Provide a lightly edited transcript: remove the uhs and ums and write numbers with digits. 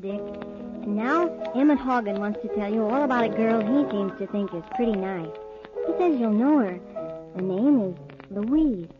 Dick. And now, Emmett Hogan wants to tell you all about a girl he seems to think is pretty nice. He says you'll know her. Her name is Louise.